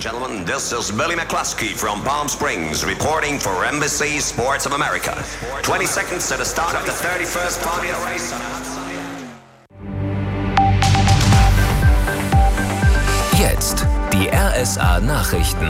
gentlemen, this is Billy McCluskey from Palm Springs reporting for NBC Sports of America. 20 seconds to the start of the 31st Formula Race. Jetzt die RSA Nachrichten.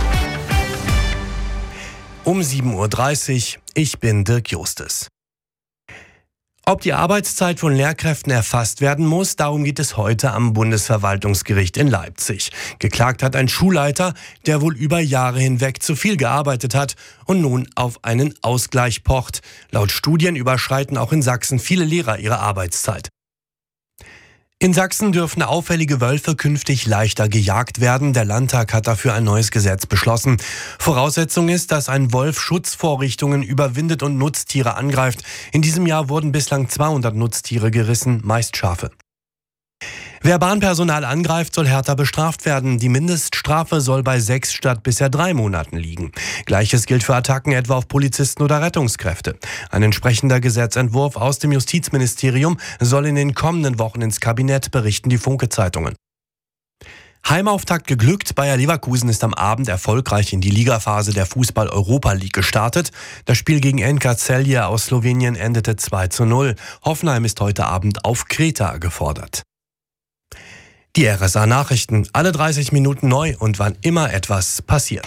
Um 7.30 Uhr, ich bin Dirk Justes. Ob die Arbeitszeit von Lehrkräften erfasst werden muss, darum geht es heute am Bundesverwaltungsgericht in Leipzig. Geklagt hat ein Schulleiter, der wohl über Jahre hinweg zu viel gearbeitet hat und nun auf einen Ausgleich pocht. Laut Studien überschreiten auch in Sachsen viele Lehrer ihre Arbeitszeit. In Sachsen dürfen auffällige Wölfe künftig leichter gejagt werden. Der Landtag hat dafür ein neues Gesetz beschlossen. Voraussetzung ist, dass ein Wolf Schutzvorrichtungen überwindet und Nutztiere angreift. In diesem Jahr wurden bislang 200 Nutztiere gerissen, meist Schafe. Wer Bahnpersonal angreift, soll härter bestraft werden. Die Mindeststrafe soll bei 6 statt bisher 3 Monaten liegen. Gleiches gilt für Attacken etwa auf Polizisten oder Rettungskräfte. Ein entsprechender Gesetzentwurf aus dem Justizministerium soll in den kommenden Wochen ins Kabinett, berichten die Funke-Zeitungen. Heimauftakt geglückt. Bayer Leverkusen ist am Abend erfolgreich in die Ligaphase der Fußball-Europa League gestartet. Das Spiel gegen NK Celje aus Slowenien endete 2:0. Hoffenheim ist heute Abend auf Kreta gefordert. Die RSA Nachrichten, alle 30 Minuten neu und wann immer etwas passiert.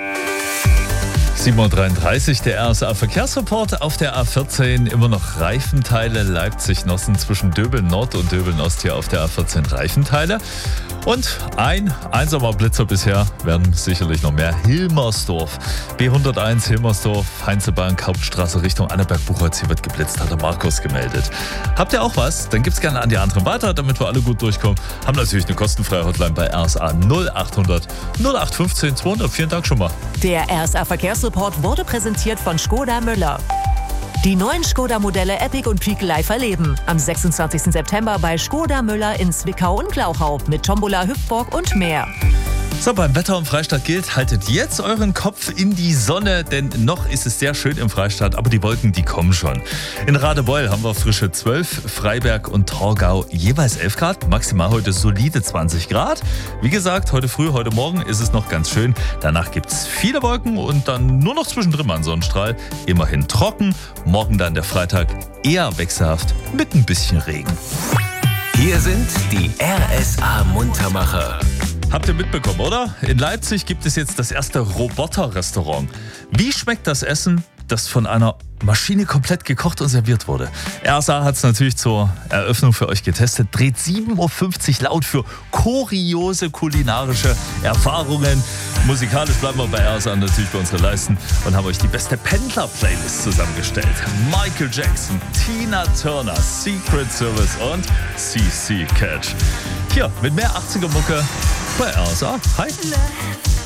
7.33 Uhr, der RSA Verkehrsreport auf der A14. Immer noch Reifenteile, Leipzig-Nossen zwischen Döbeln Nord und Döbeln Ost hier auf der A14 Reifenteile. Und ein einsamer Blitzer bisher, werden sicherlich noch mehr. Hilmersdorf, B101 Hilmersdorf, Heinzelbank, Hauptstraße Richtung Annaberg-Buchholz. Hier wird geblitzt, hat der Markus gemeldet. Habt ihr auch was? Dann gibt's gerne an die anderen weiter, damit wir alle gut durchkommen. Haben natürlich eine kostenfreie Hotline bei RSA 0800 0815 200. Vielen Dank schon mal. Der RSA Verkehrsreport wurde präsentiert von Skoda Müller. Die neuen Skoda-Modelle Epic und Peak live erleben. Am 26. September bei Skoda Müller in Zwickau und Glauchau mit Tombola, Hüpfburg und mehr. So, beim Wetter im Freistaat gilt, haltet jetzt euren Kopf in die Sonne, denn noch ist es sehr schön im Freistaat, aber die Wolken, die kommen schon. In Radebeul haben wir frische 12, Freiberg und Torgau jeweils 11 Grad, maximal heute solide 20 Grad. Wie gesagt, heute früh, heute Morgen ist es noch ganz schön. Danach gibt es viele Wolken und dann nur noch zwischendrin mal ein Sonnenstrahl. Immerhin trocken, morgen dann der Freitag eher wechselhaft mit ein bisschen Regen. Hier sind die RSA Muntermacher. Habt ihr mitbekommen, oder? In Leipzig gibt es jetzt das erste Roboter-Restaurant. Wie schmeckt das Essen, das von einer Maschine komplett gekocht und serviert wurde? RSA hat es natürlich zur Eröffnung für euch getestet. Dreht 7.50 Uhr laut für kuriose kulinarische Erfahrungen. Musikalisch bleiben wir bei RSA natürlich bei unseren Leisten und haben euch die beste Pendler-Playlist zusammengestellt. Michael Jackson, Tina Turner, Secret Service und CC Catch. Hier mit mehr 80er-Mucke bei RSA. Hi!